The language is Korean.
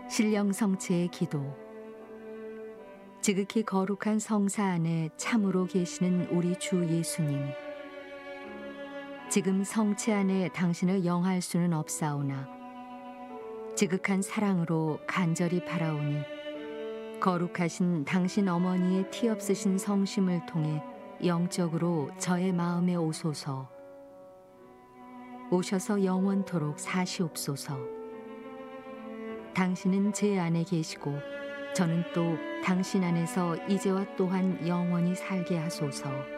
신령 성체의 기도. 지극히 거룩한 성사 안에 참으로 계시는 우리 주 예수님, 지금 성체 안에 당신을 영할 수는 없사오나 지극한 사랑으로 간절히 바라오니 거룩하신 당신 어머니의 티 없으신 성심을 통해 영적으로 저의 마음에 오소서. 오셔서 영원토록 사시옵소서. 당신은 제 안에 계시고 저는 또 당신 안에서 이제와 또한 영원히 살게 하소서.